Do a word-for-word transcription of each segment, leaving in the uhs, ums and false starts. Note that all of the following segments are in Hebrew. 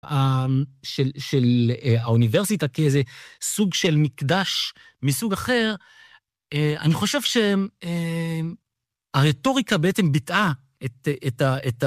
של, של האוניברסיטה כאיזה סוג של מקדש מסוג אחר, אני חושב שהרטוריקה בעצם ביטאה את, את, את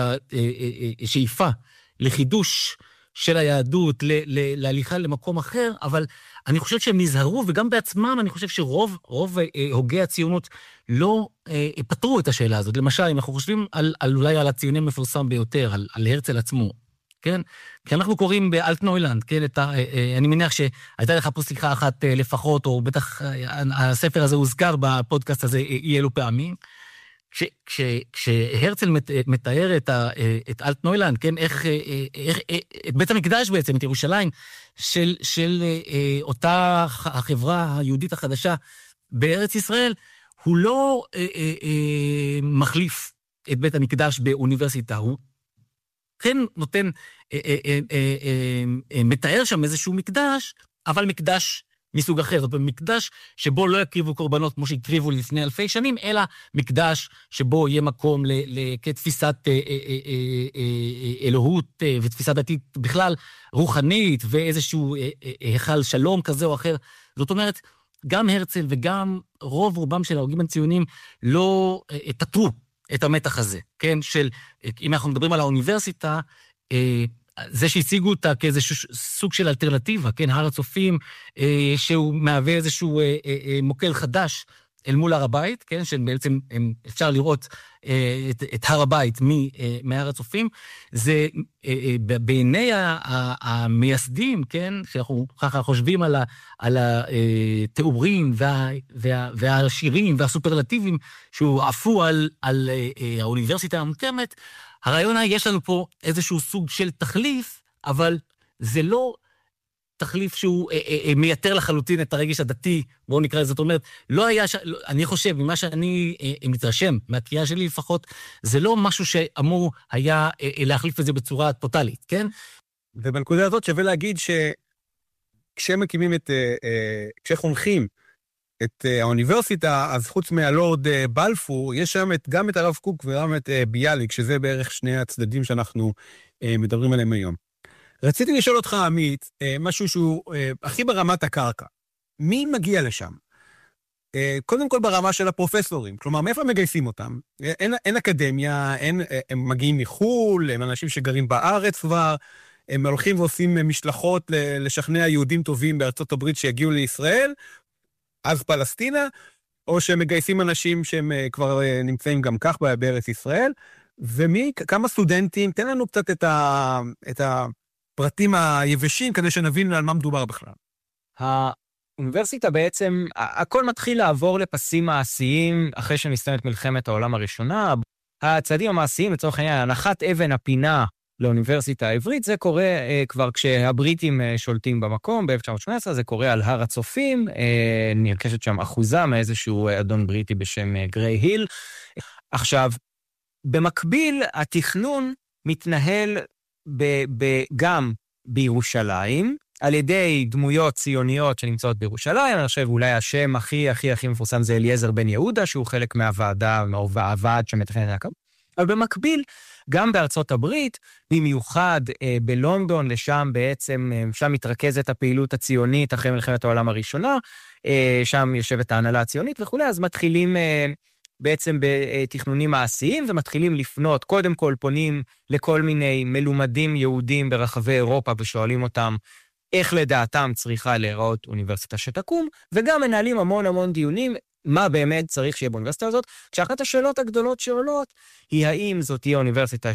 השאיפה לחידוש של היהדות, ל, ל, להליכה למקום אחר, אבל אני חושב שהם נזהרו, וגם בעצמם אני חושב שרוב רוב, הוגי הציונות לא פתרו את השאלה הזאת. למשל, אם אנחנו חושבים על, על אולי על הציוני המפורסם ביותר, על, על הרצל עצמו, כן? כי אנחנו קוראים באלטנוילנד, כן? את ה, אני מניח שהייתה לך פה שיחה אחת לפחות, או בטח הספר הזה הוזכר בפודקאסט הזה אי אלו פעמים, כש, כש, כשהרצל מתאר את, ה, את אלטנוילנד, כן? איך, איך, את בית המקדש בעצם, את ירושלים, של, של אותה החברה היהודית החדשה בארץ ישראל, הוא לא אה, אה, אה, מחליף את בית המקדש באוניברסיטה, הוא כן נותן, אה, אה, אה, אה, אה, מתאר שם איזשהו מקדש, אבל מקדש מסוג אחר, זאת אומרת, מקדש שבו לא יקריבו קורבנות כמו שהקריבו לפני אלפי שנים, אלא מקדש שבו יהיה מקום לכתפיסת אה, אה, אה, אה, אלוהות אה, ותפיסת דתית בכלל רוחנית, ואיזשהו אה, אה, היכל שלום כזה או אחר. זאת אומרת, גם הרצל וגם רוב רובם של ההוגים הציונים לא אה, פתרו את המתח הזה, כן? של, אם אנחנו מדברים על האוניברסיטה, אה, זה שהציגו אותה כאיזשהו סוג של אלטרנטיבה, כן? הר הצופים, אה, שהוא מהווה איזשהו אה, אה, מוקד חדש אל מול הר הבית, כן? שבעצם אפשר לראות אה, את, את הר הבית מ, אה, מהר הצופים, זה אה, אה, בעיני המייסדים, כן? שאנחנו ככה חושבים על, ה, על התיאורים וה, וה, והשירים והסופרלטיבים שהוא עפו על, על אה, האוניברסיטה המוקמת, הרעיון היה, יש לנו פה איזשהו סוג של תחליף, אבל זה לא תחליף שהוא אה, אה, אה, מייתר לחלוטין את הרגש הדתי, בואו נקרא לזה, זאת אומרת, לא היה, ש... אני חושב, ממה שאני אה, מתרשם, מהקריאה שלי לפחות, זה לא משהו שאמור היה אה, אה, להחליף את זה בצורה טוטלית, כן? ובנקודה הזאת שווה להגיד שכשמקימים את, אה, אה, כשחונכים את אה, האוניברסיטה, אז חוץ מהלורד אה, בלפור, יש שם את, גם את הרב קוק וגם את אה, ביאליק, שזה בערך שני הצדדים שאנחנו אה, מדברים עליהם היום. רציתי לשאול אותך, עמית, משהו שהוא הכי ברמת הקרקע. מי מגיע לשם? קודם כל ברמה של הפרופסורים. כלומר, מאיפה מגייסים אותם? אין, אין אקדמיה, אין, הם מגיעים מחול, הם אנשים שגרים בארץ כבר, הם הולכים ועושים משלחות לשכנע יהודים טובים בארצות הברית שיגיעו לישראל, אז פלסטינה, או שהם מגייסים אנשים שהם כבר נמצאים גם כך בארץ ישראל, ומי, כמה סטודנטים, תן לנו קצת את ה... את ה פרטים היבשים, כדי שנבין על מה מדובר בכלל. האוניברסיטה בעצם, הכל מתחיל לעבור לפסים מעשיים, אחרי שמסתיימת מלחמת העולם הראשונה. הצעדים המעשיים, לצורך העניין, הנחת אבן הפינה לאוניברסיטה העברית, זה קורה אה, כבר כשהבריטים אה, שולטים במקום, ב-אלף תשע מאות שמונה עשרה, זה קורה על הר הצופים, אה, נרכשת שם אחוזה מאיזשהו אדון בריטי בשם אה, גריי היל. עכשיו, במקביל, התכנון מתנהל ב- ב- גם בירושלים, על ידי דמויות ציוניות שנמצאות בירושלים. אני חושב אולי השם הכי הכי הכי מפורסם זה אליעזר בן יהודה, שהוא חלק מהוועדה, מהוועד שמתכנן להקם. אבל במקביל, גם בארצות הברית, במיוחד אה, בלונדון, לשם בעצם, אה, שם מתרכזת הפעילות הציונית אחרי מלחמת העולם הראשונה, אה, שם יושבת ההנהלה הציונית וכו', אז מתחילים... אה, בעצם בתכנונים מעשיים, ומתחילים לפנות, קודם כל פונים לכל מיני מלומדים יהודים ברחבי אירופה, ושואלים אותם איך לדעתם צריכה להיראות אוניברסיטה שתקום, וגם מנהלים המון המון דיונים, מה באמת צריך שיהיה באוניברסיטה הזאת, כשאחת השאלות הגדולות שעולות, היא האם זאת תהיה אוניברסיטה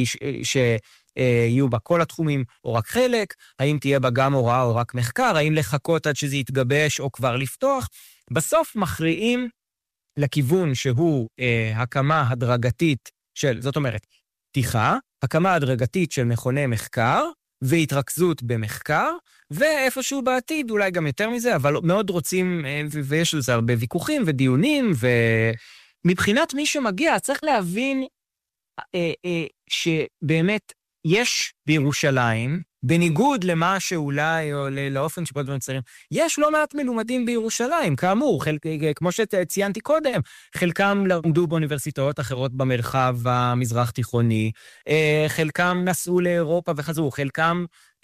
שיהיו בה כל התחומים, או רק חלק, האם תהיה בה גם הוראה או רק מחקר, האם לחכות עד שזה יתגבש, או כבר לפתוח. בסוף מכריעים לכיוון שהוא אה, הקמה הדרגתית של, זאת אומרת, פתיחה, הקמה הדרגתית של מכוני מחקר, והתרכזות במחקר, ואיפשהו בעתיד, אולי גם יותר מזה, אבל מאוד רוצים, אה, ו- ויש לזה הרבה ויכוחים ודיונים, ומבחינת מי שמגיע, צריך להבין אה, אה, שבאמת יש בירושלים, בניגוד למה שאולי, או לאופן שבו דברים צעירים, יש לא מעט מלומדים בירושלים, כאמור, חלק, כמו שציינתי קודם, חלקם למדו באוניברסיטאות אחרות במרחב המזרח תיכוני, חלקם נסעו לאירופה וחזרו, חלקם